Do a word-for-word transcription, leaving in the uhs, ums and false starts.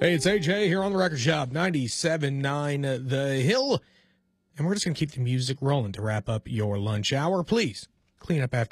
Hey, it's A J here on the Record Shop, ninety-seven point nine The Hill. And we're just going to keep the music rolling to wrap up your lunch hour. Please clean up after